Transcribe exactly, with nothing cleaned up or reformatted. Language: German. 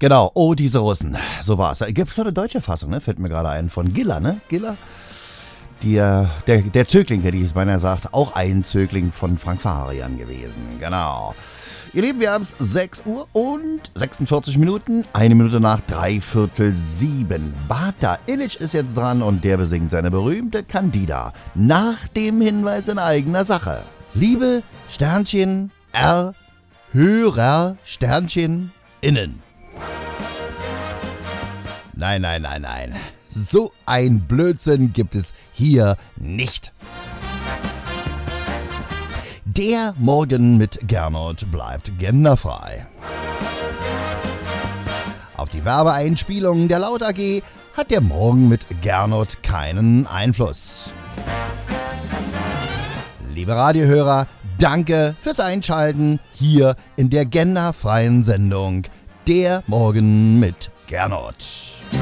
Genau, oh, diese Russen. So war's. Gibt es doch eine deutsche Fassung, ne? Fällt mir gerade ein. Von Giller, ne? Giller? Die, äh, der, der Zögling, der dies meiner sagt, auch ein Zögling von Frank Farian gewesen. Genau. Ihr Lieben, wir haben es sechs Uhr und sechsundvierzig Minuten, eine Minute nach dreiviertel sieben. Bata Illich ist jetzt dran und der besingt seine berühmte Candida nach dem Hinweis in eigener Sache. Liebe Sternchen R, Hörer Sternchen innen. Nein, nein, nein, nein. So ein Blödsinn gibt es hier nicht. Der Morgen mit Gernot bleibt genderfrei. Auf die Werbeeinspielung der Laut A G hat der Morgen mit Gernot keinen Einfluss. Liebe Radiohörer, danke fürs Einschalten hier in der genderfreien Sendung Der Morgen mit Gernot.